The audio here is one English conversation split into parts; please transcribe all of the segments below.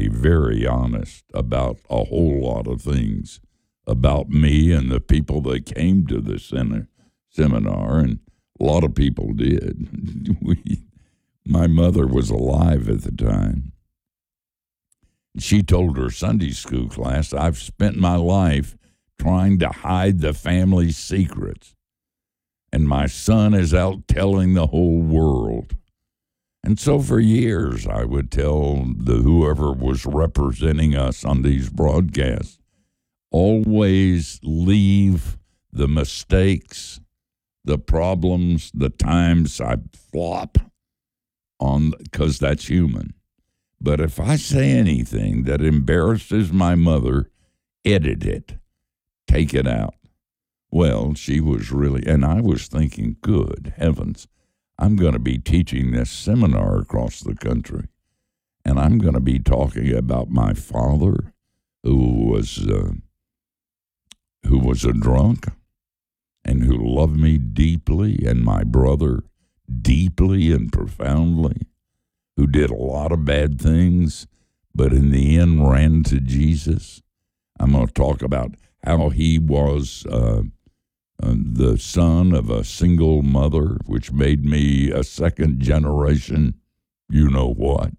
very, very honest about a whole lot of things about me and the people that came to the seminar, and a lot of people did. My mother was alive at the time. She told her Sunday school class, "I've spent my life trying to hide the family secrets, and my son is out telling the whole world." And so for years, I would tell whoever was representing us on these broadcasts, always leave the mistakes, the problems, the times I flop on, because that's human. But if I say anything that embarrasses my mother, edit it, take it out. Well, she was really, and I was thinking, good heavens, I'm going to be teaching this seminar across the country, and I'm going to be talking about my father, who was a drunk and who loved me deeply, and my brother deeply and profoundly, who did a lot of bad things, but in the end ran to Jesus. I'm going to talk about how he was the son of a single mother, which made me a second generation, you know what.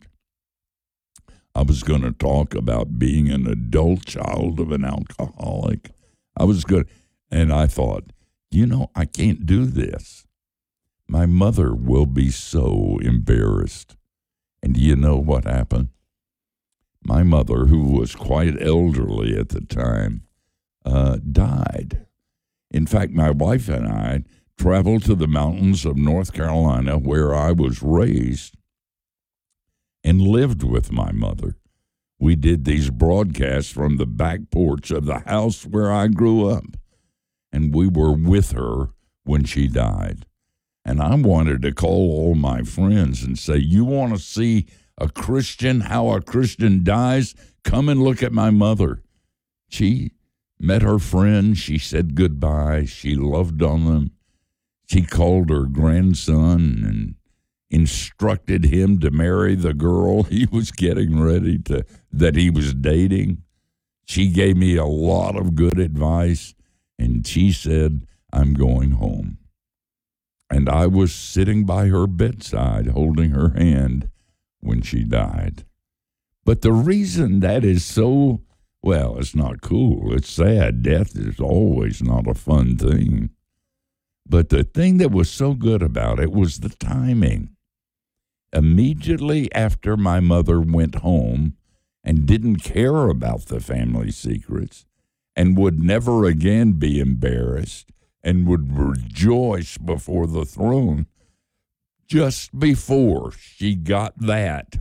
I was going to talk about being an adult child of an alcoholic. And I thought, I can't do this. My mother will be so embarrassed. And do you know what happened? My mother, who was quite elderly at the time, died. In fact, my wife and I traveled to the mountains of North Carolina, where I was raised, and lived with my mother. We did these broadcasts from the back porch of the house where I grew up, and we were with her when she died. And I wanted to call all my friends and say, you want to see how a Christian dies? Come and look at my mother. She met her friend. She said goodbye. She loved on them. She called her grandson and instructed him to marry the girl he was getting ready that he was dating. She gave me a lot of good advice, and she said, I'm going home. And I was sitting by her bedside holding her hand when she died. But the reason that is so, well, it's not cool. It's sad. Death is always not a fun thing. But the thing that was so good about it was the timing. Immediately after my mother went home and didn't care about the family secrets and would never again be embarrassed and would rejoice before the throne, just before she got that,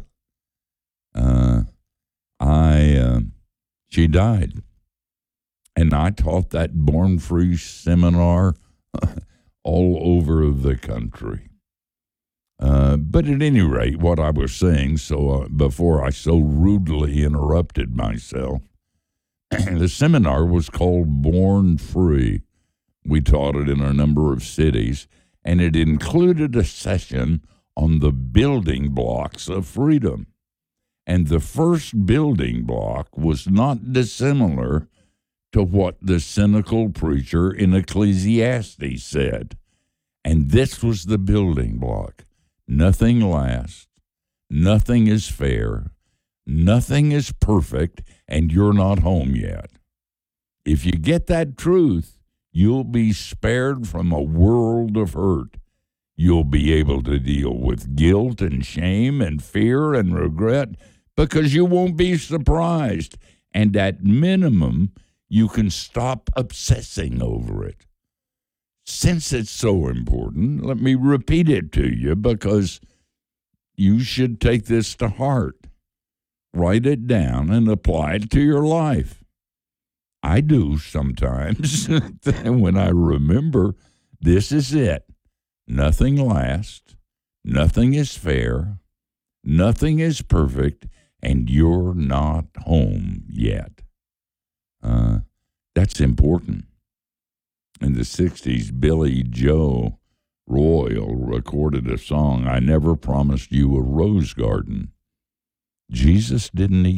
she died. And I taught that Born Free seminar all over the country. But at any rate, what I was saying, before I so rudely interrupted myself, the seminar was called Born Free. We taught it in a number of cities, and it included a session on the building blocks of freedom. And the first building block was not dissimilar to what the cynical preacher in Ecclesiastes said. And this was the building block. Nothing lasts, nothing is fair, nothing is perfect, and you're not home yet. If you get that truth, you'll be spared from a world of hurt. You'll be able to deal with guilt and shame and fear and regret because you won't be surprised. And at minimum, you can stop obsessing over it. Since it's so important, let me repeat it to you because you should take this to heart. Write it down and apply it to your life. I do sometimes when I remember this is it. Nothing lasts, nothing is fair, nothing is perfect, and you're not home yet. That's important. In the 60s, Billy Joe Royal recorded a song, I Never Promised You a Rose Garden. Jesus didn't need